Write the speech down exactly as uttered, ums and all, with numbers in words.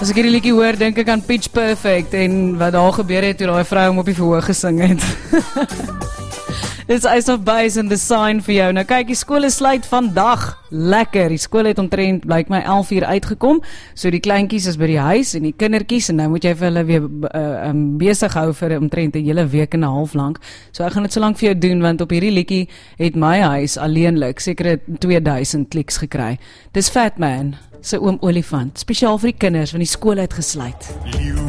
As ek hierdie liedjie hoor, dink ek aan Pitch Perfect en wat daar gebeur het toe daai vrou hom op die verhoog gesing het. Dis Ace of Base en The Sign vir jou. Nou kyk, die skole sluit vandag. Lekker. Die skool het omtrent blyk my elf uur uitgekom. So die kleintjies is by die huis en die kindertjies en nou moet jy vir hulle weer uh, um, besig hou vir omtrent 'n hele week en 'n half lank. So ek gaan dit so lank vir jou doen want op hierdie liedjie het my huis alleenlik seker tweeduisend kliks gekry. Dis Fat Man, sy oom Olifant, spesiaal vir die kinders van die skool uitgesluit.